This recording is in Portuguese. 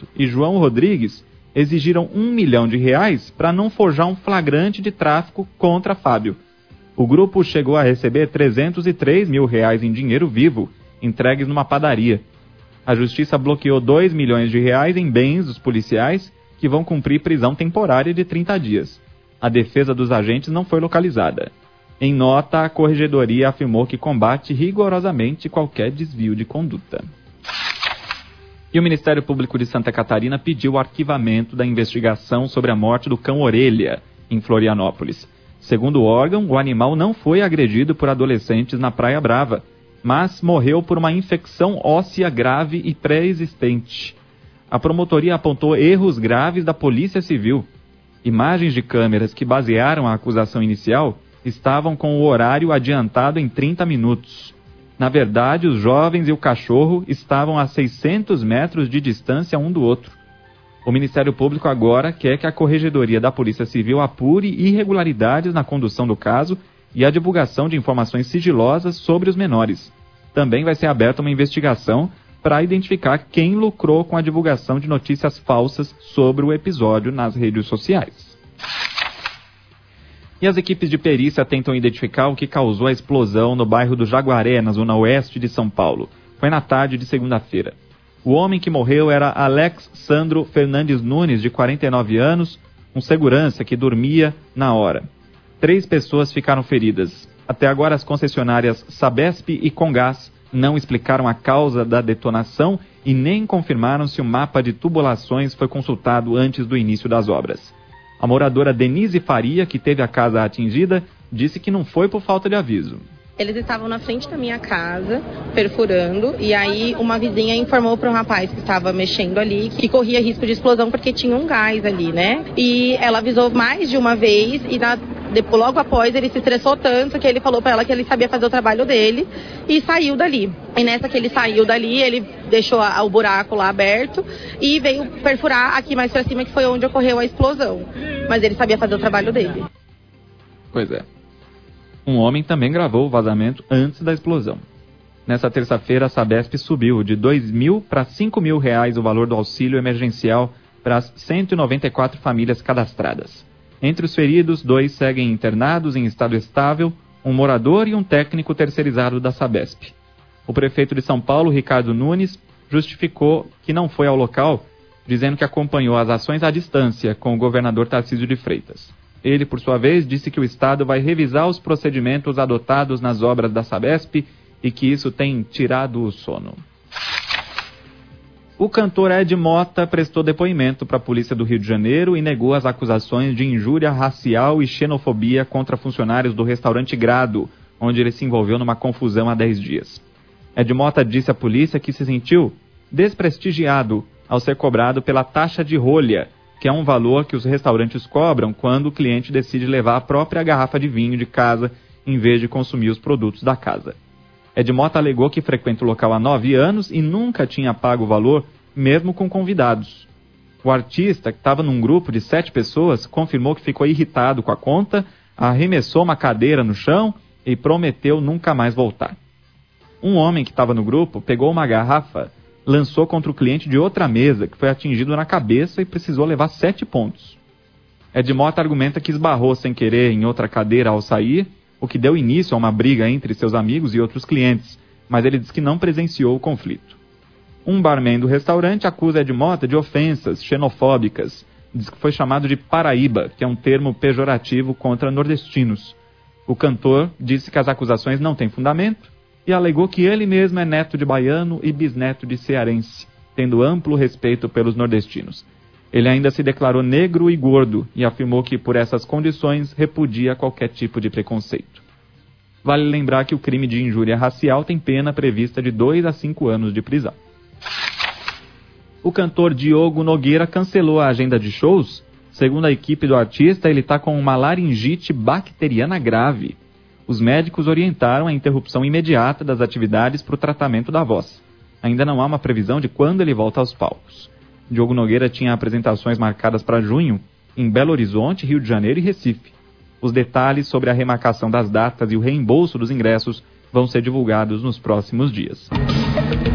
Brito e João Rodrigues exigiram R$1 milhão para não forjar um flagrante de tráfico contra Fábio. O grupo chegou a receber R$303 mil em dinheiro vivo, entregues numa padaria. A justiça bloqueou R$2 milhões em bens dos policiais, que vão cumprir prisão temporária de 30 dias. A defesa dos agentes não foi localizada. Em nota, a Corregedoria afirmou que combate rigorosamente qualquer desvio de conduta. E o Ministério Público de Santa Catarina pediu o arquivamento da investigação sobre a morte do cão Orelha, em Florianópolis. Segundo o órgão, o animal não foi agredido por adolescentes na Praia Brava, mas morreu por uma infecção óssea grave e pré-existente. A promotoria apontou erros graves da Polícia Civil. Imagens de câmeras que basearam a acusação inicial estavam com o horário adiantado em 30 minutos. Na verdade, os jovens e o cachorro estavam a 600 metros de distância um do outro. O Ministério Público agora quer que a Corregedoria da Polícia Civil apure irregularidades na condução do caso e a divulgação de informações sigilosas sobre os menores. Também vai ser aberta uma investigação para identificar quem lucrou com a divulgação de notícias falsas sobre o episódio nas redes sociais. E as equipes de perícia tentam identificar o que causou a explosão no bairro do Jaguaré, na zona oeste de São Paulo. Foi na tarde de segunda-feira. O homem que morreu era Alex Sandro Fernandes Nunes, de 49 anos, um segurança que dormia na hora. 3 pessoas ficaram feridas. Até agora, as concessionárias Sabesp e Comgás não explicaram a causa da detonação e nem confirmaram se o mapa de tubulações foi consultado antes do início das obras. A moradora Denise Faria, que teve a casa atingida, disse que não foi por falta de aviso. Eles estavam na frente da minha casa, perfurando, e aí uma vizinha informou para um rapaz que estava mexendo ali que corria risco de explosão porque tinha um gás ali, né? E ela avisou mais de uma vez e logo após ele se estressou tanto que ele falou para ela que ele sabia fazer o trabalho dele e saiu dali. E nessa que ele saiu dali, ele deixou o buraco lá aberto e veio perfurar aqui mais para cima, que foi onde ocorreu a explosão. Mas ele sabia fazer o trabalho dele. Pois é. Um homem também gravou o vazamento antes da explosão. Nessa terça-feira, a Sabesp subiu de R$2.000 para R$5.000 o valor do auxílio emergencial para as 194 famílias cadastradas. Entre os feridos, 2 seguem internados em estado estável, um morador e um técnico terceirizado da Sabesp. O prefeito de São Paulo, Ricardo Nunes, justificou que não foi ao local, dizendo que acompanhou as ações à distância com o governador Tarcísio de Freitas. Ele, por sua vez, disse que o Estado vai revisar os procedimentos adotados nas obras da Sabesp e que isso tem tirado o sono. O cantor Ed Mota prestou depoimento para a Polícia do Rio de Janeiro e negou as acusações de injúria racial e xenofobia contra funcionários do restaurante Grado, onde ele se envolveu numa confusão há 10 dias. Ed Mota disse à polícia que se sentiu desprestigiado ao ser cobrado pela taxa de rolha, que é um valor que os restaurantes cobram quando o cliente decide levar a própria garrafa de vinho de casa em vez de consumir os produtos da casa. Ed Mota alegou que frequenta o local há 9 anos e nunca tinha pago o valor, mesmo com convidados. O artista, que estava num grupo de 7 pessoas, confirmou que ficou irritado com a conta, arremessou uma cadeira no chão e prometeu nunca mais voltar. Um homem que estava no grupo pegou uma garrafa, lançou contra o cliente de outra mesa, que foi atingido na cabeça e precisou levar 7 pontos. Ed Mota argumenta que esbarrou sem querer em outra cadeira ao sair, o que deu início a uma briga entre seus amigos e outros clientes, mas ele diz que não presenciou o conflito. Um barman do restaurante acusa Ed Mota de ofensas xenofóbicas, diz que foi chamado de Paraíba, que é um termo pejorativo contra nordestinos. O cantor disse que as acusações não têm fundamento, e alegou que ele mesmo é neto de baiano e bisneto de cearense, tendo amplo respeito pelos nordestinos. Ele ainda se declarou negro e gordo e afirmou que, por essas condições, repudia qualquer tipo de preconceito. Vale lembrar que o crime de injúria racial tem pena prevista de 2 a 5 anos de prisão. O cantor Diogo Nogueira cancelou a agenda de shows. Segundo a equipe do artista, ele está com uma laringite bacteriana grave. Os médicos orientaram a interrupção imediata das atividades para o tratamento da voz. Ainda não há uma previsão de quando ele volta aos palcos. Diogo Nogueira tinha apresentações marcadas para junho em Belo Horizonte, Rio de Janeiro e Recife. Os detalhes sobre a remarcação das datas e o reembolso dos ingressos vão ser divulgados nos próximos dias.